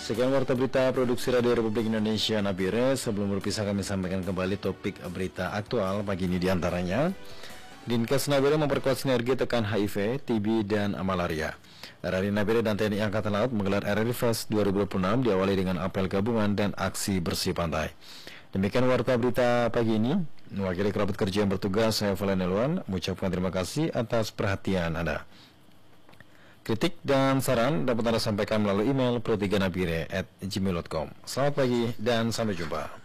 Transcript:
Sekian warta berita produksi Radio Republik Indonesia Nabire. Sebelum berpisah kami sampaikan kembali topik berita aktual pagi ini diantaranya. Dinkes Nabire memperkuat sinergi tekan HIV, TB, dan malaria. RRI Nabire dan TNI Angkatan Laut menggelar RRI Fest 2026 diawali dengan apel gabungan dan aksi bersih pantai. Demikian warta berita pagi ini. Mewakili kerabat kerja yang bertugas, saya Valen Elwan mengucapkan terima kasih atas perhatian Anda. Kritik dan saran dapat Anda sampaikan melalui email pro3nabire@gmail.com. Selamat pagi dan sampai jumpa.